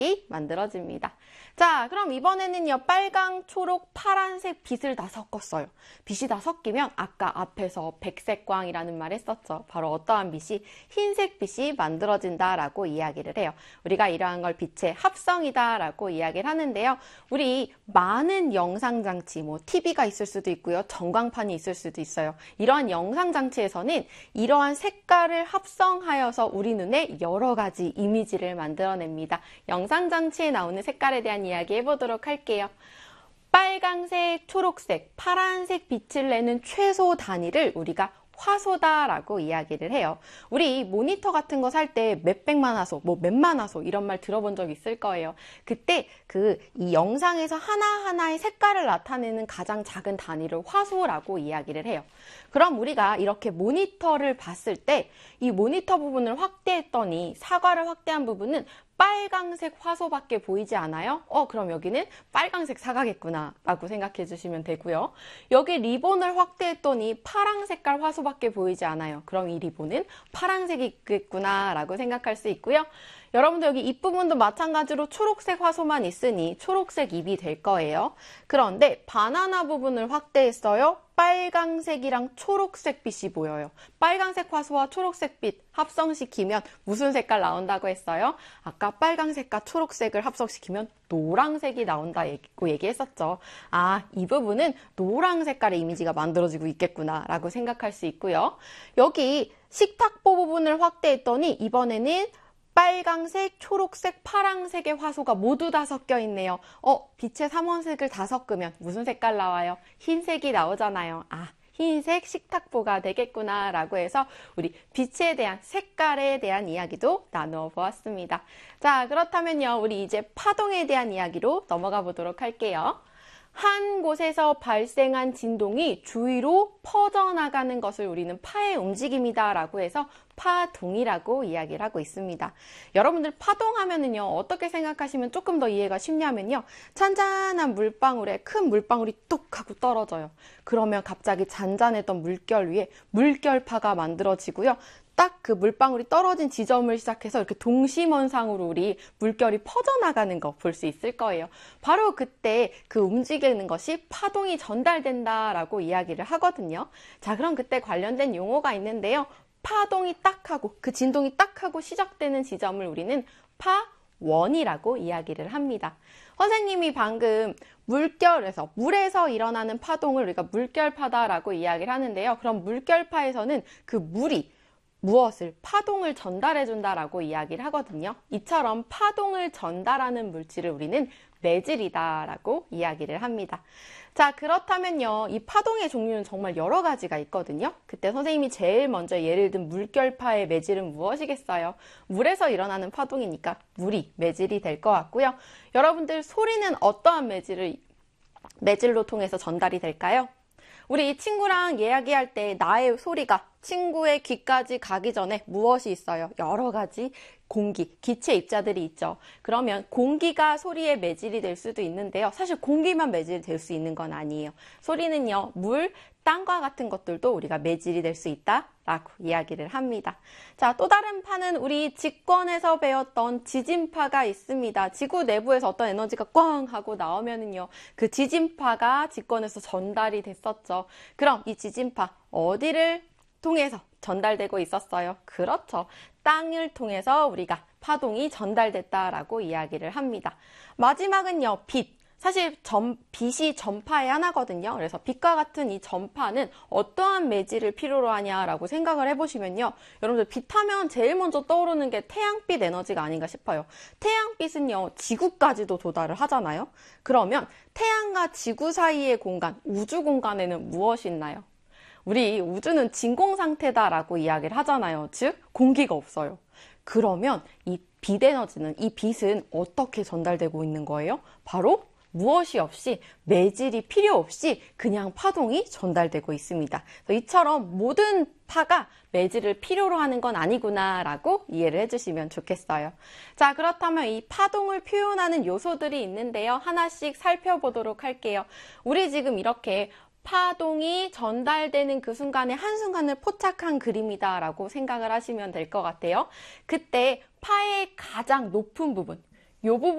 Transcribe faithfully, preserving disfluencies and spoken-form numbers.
만들어집니다. 자, 그럼 이번에는요, 빨강, 초록, 파란색 빛을 다 섞었어요. 빛이 다 섞이면 아까 앞에서 백색광이라는 말 했었죠. 바로 어떠한 빛이? 흰색 빛이 만들어진다라고 이야기를 해요. 우리가 이러한 걸 빛의 합성이다라고 이야기를 하는데요. 우리 많은 영상장치, 뭐 티비가 있을 수도 있고요, 전광판이 있을 수도 있어요. 이러한 영상장치에서는 이러한 색깔을 합성하여서 우리 눈에 여러 가지 이미지를 만들어냅니다. 영상장치에 나오는 색깔에 대한 이야기 해보도록 할게요. 빨강색, 초록색, 파란색 빛을 내는 최소 단위를 우리가 화소다라고 이야기를 해요. 우리 모니터 같은 거 살 때 몇백만 화소, 뭐 몇만 화소 이런 말 들어본 적 있을 거예요. 그때 그 이 영상에서 하나하나의 색깔을 나타내는 가장 작은 단위를 화소라고 이야기를 해요. 그럼 우리가 이렇게 모니터를 봤을 때 이 모니터 부분을 확대했더니 사과를 확대한 부분은 빨강색 화소밖에 보이지 않아요? 어, 그럼 여기는 빨강색 사과겠구나 라고 생각해 주시면 되고요. 여기 리본을 확대했더니 파랑 색깔 화소밖에 보이지 않아요. 그럼 이 리본은 파랑색이겠구나 라고 생각할 수 있고요. 여러분들 여기 입 부분도 마찬가지로 초록색 화소만 있으니 초록색 입이 될 거예요. 그런데 바나나 부분을 확대했어요. 빨강색이랑 초록색 빛이 보여요. 빨강색 화소와 초록색 빛 합성시키면 무슨 색깔 나온다고 했어요? 아까 빨강색과 초록색을 합성시키면 노란색이 나온다고 얘기했었죠. 아, 이 부분은 노란 색깔의 이미지가 만들어지고 있겠구나 라고 생각할 수 있고요. 여기 식탁보 부분을 확대했더니 이번에는 빨강색, 초록색, 파랑색의 화소가 모두 다 섞여 있네요. 어, 빛의 삼원색을 다 섞으면 무슨 색깔 나와요? 흰색이 나오잖아요. 아, 흰색 식탁보가 되겠구나 라고 해서 우리 빛에 대한 색깔에 대한 이야기도 나누어 보았습니다. 자, 그렇다면요, 우리 이제 파동에 대한 이야기로 넘어가 보도록 할게요. 한 곳에서 발생한 진동이 주위로 퍼져나가는 것을 우리는 파의 움직임이다 라고 해서 파동이라고 이야기를 하고 있습니다. 여러분들 파동하면은요, 어떻게 생각하시면 조금 더 이해가 쉽냐면요, 잔잔한 물방울에 큰 물방울이 뚝 하고 떨어져요. 그러면 갑자기 잔잔했던 물결 위에 물결파가 만들어지고요. 딱 그 물방울이 떨어진 지점을 시작해서 이렇게 동심원상으로 우리 물결이 퍼져나가는 거 볼 수 있을 거예요. 바로 그때 그 움직이는 것이 파동이 전달된다라고 이야기를 하거든요. 자, 그럼 그때 관련된 용어가 있는데요. 파동이 딱 하고 그 진동이 딱 하고 시작되는 지점을 우리는 파원이라고 이야기를 합니다. 선생님이 방금 물결에서, 물에서 일어나는 파동을 우리가 물결파다라고 이야기를 하는데요. 그럼 물결파에서는 그 물이 무엇을, 파동을 전달해 준다라고 이야기를 하거든요. 이처럼 파동을 전달하는 물질을 우리는 매질이다라고 이야기를 합니다. 자, 그렇다면요, 이 파동의 종류는 정말 여러 가지가 있거든요. 그때 선생님이 제일 먼저 예를 든 물결파의 매질은 무엇이겠어요? 물에서 일어나는 파동이니까 물이 매질이 될 것 같고요. 여러분들 소리는 어떠한 매질을, 매질로 통해서 전달이 될까요? 우리 친구랑 이야기할 때 나의 소리가 친구의 귀까지 가기 전에 무엇이 있어요? 여러 가지 공기, 기체 입자들이 있죠. 그러면 공기가 소리의 매질이 될 수도 있는데요. 사실 공기만 매질이 될 수 있는 건 아니에요. 소리는요, 물, 땅과 같은 것들도 우리가 매질이 될 수 있다라고 이야기를 합니다. 자, 또 다른 파는 우리 직권에서 배웠던 지진파가 있습니다. 지구 내부에서 어떤 에너지가 꽝 하고 나오면은요, 그 지진파가 직권에서 전달이 됐었죠. 그럼 이 지진파 어디를 통해서 전달되고 있었어요? 그렇죠. 땅을 통해서 우리가 파동이 전달됐다라고 이야기를 합니다. 마지막은요, 빛. 사실 전, 빛이 전파의 하나거든요. 그래서 빛과 같은 이 전파는 어떠한 매질을 필요로 하냐라고 생각을 해보시면요. 여러분들 빛 하면 제일 먼저 떠오르는 게 태양빛 에너지가 아닌가 싶어요. 태양빛은요, 지구까지도 도달을 하잖아요. 그러면 태양과 지구 사이의 공간, 우주 공간에는 무엇이 있나요? 우리 우주는 진공 상태다라고 이야기를 하잖아요. 즉, 공기가 없어요. 그러면 이 빛 에너지는, 이 빛은 어떻게 전달되고 있는 거예요? 바로 무엇이 없이, 매질이 필요 없이 그냥 파동이 전달되고 있습니다. 이처럼 모든 파가 매질을 필요로 하는 건 아니구나 라고 이해를 해주시면 좋겠어요. 자, 그렇다면 이 파동을 표현하는 요소들이 있는데요. 하나씩 살펴보도록 할게요. 우리 지금 이렇게 파동이 전달되는 그 순간에 한순간을 포착한 그림이다 라고 생각을 하시면 될 것 같아요. 그때 파의 가장 높은 부분, 요 부분